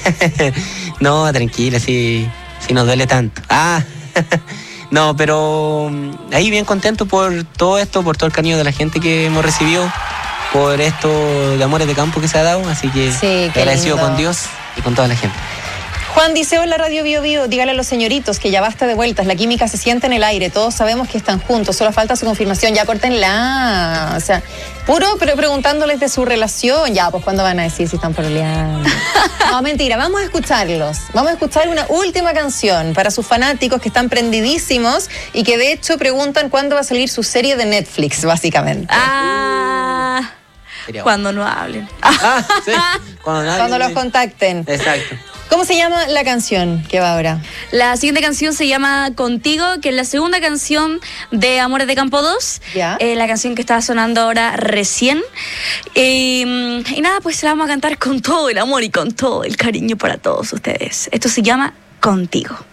No, tranquila, si nos duele tanto. No, pero ahí bien contento por todo esto, por todo el cariño de la gente que hemos recibido, por esto de Amores de Campo que se ha dado, así que sí, agradecido lindo. con Dios y con toda la gente. Juan dice, hola Radio Bio Bio, dígale a los señoritos que ya basta de vueltas, la química se siente en el aire, todos sabemos que están juntos, solo falta su confirmación, ya córtenla. O sea, puro, pero preguntándoles de su relación, ya, pues ¿cuándo van a decir si están pololeando? No, mentira, vamos a escucharlos. Vamos a escuchar una última canción para sus fanáticos que están prendidísimos y que de hecho preguntan cuándo va a salir su serie de Netflix, básicamente. Cuando no hablen. Sí, cuando los contacten. Exacto. ¿Cómo se llama la canción que va ahora? La siguiente canción se llama Contigo, que es la segunda canción de Amores de Campo 2. ¿Ya? La canción que está sonando ahora recién. Y nada, pues la vamos a cantar con todo el amor y con todo el cariño para todos ustedes. Esto se llama Contigo.